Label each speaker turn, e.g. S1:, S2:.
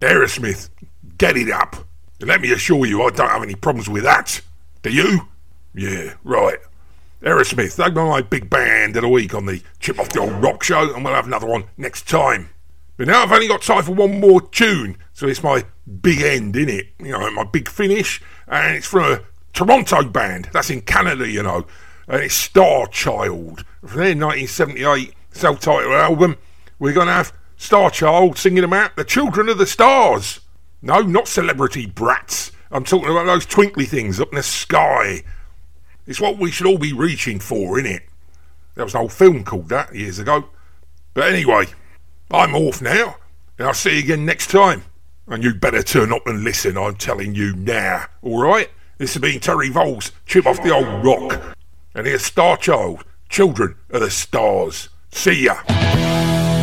S1: Aerosmith, Get It Up. And let me assure you, I don't have any problems with that. Do you? Yeah, right. Aerosmith, they're my big band of the week on the Chip Off the Old Rock show, and we'll have another one next time. But now I've only got time for one more tune, so it's my big end, innit? You know, my big finish, and it's from a Toronto band. That's in Canada, you know. And it's Star Child. From their 1978 self-titled album, we're going to have Star Child singing about the children of the stars. No, not celebrity brats. I'm talking about those twinkly things up in the sky. It's what we should all be reaching for, innit? There was an old film called that years ago. But anyway, I'm off now, and I'll see you again next time. And you better turn up and listen, I'm telling you now, alright? This has been Terry Voles, Chip Off the Old Rock. And here's Star Child, Children of the Stars. See ya.